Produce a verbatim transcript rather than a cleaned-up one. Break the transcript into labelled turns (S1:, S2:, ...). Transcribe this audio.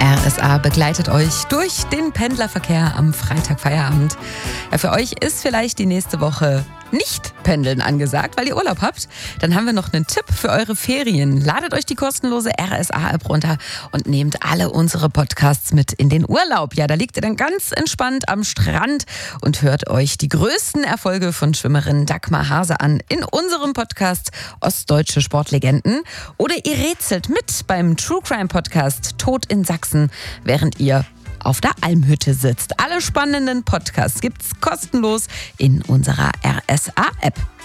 S1: R S A begleitet euch durch den Pendlerverkehr am Freitagfeierabend. Ja, für euch ist vielleicht die nächste Woche nicht Pendeln angesagt, weil ihr Urlaub habt. Dann haben wir noch einen Tipp für eure Ferien. Ladet euch die kostenlose R S A-App runter und nehmt alle unsere Podcasts mit in den Urlaub. Ja, da liegt ihr dann ganz entspannt am Strand und hört euch die größten Erfolge von Schwimmerin Dagmar Hase an in unserem Podcast Ostdeutsche Sportlegenden. Oder ihr rätselt mit beim True Crime Podcast Tod in Sachsen, während ihr auf der Almhütte sitzt. Alle spannenden Podcasts gibt's kostenlos in unserer R S A-App.